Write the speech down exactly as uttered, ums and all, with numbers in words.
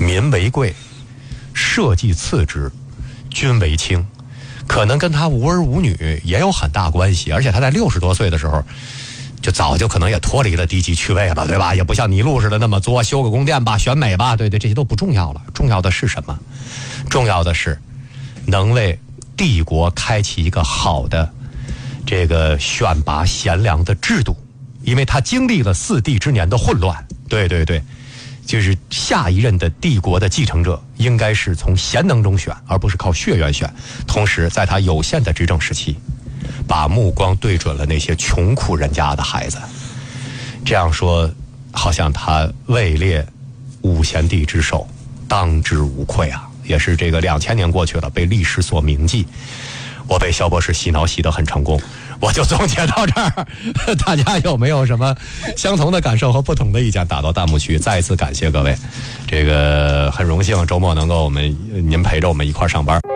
民为贵，社稷次之，君为轻，可能跟他无儿无女也有很大关系。而且他在六十多岁的时候，就早就可能也脱离了低级趣味了，对吧？也不像尼禄似的那么作，修个宫殿吧，选美吧，对对，这些都不重要了。重要的是什么？重要的是能为帝国开启一个好的这个选拔贤良的制度，因为他经历了四帝之年的混乱。对对对，就是下一任的帝国的继承者应该是从贤能中选，而不是靠血缘选。同时在他有限的执政时期，把目光对准了那些穷苦人家的孩子。这样说好像他位列五贤帝之首，当之无愧啊！也是这个两千年过去了，被历史所铭记。我被肖博士洗脑洗得很成功，我就总结到这儿。大家有没有什么相同的感受和不同的意见，打到弹幕区。再一次感谢各位，这个很荣幸周末能够我们您陪着我们一块上班。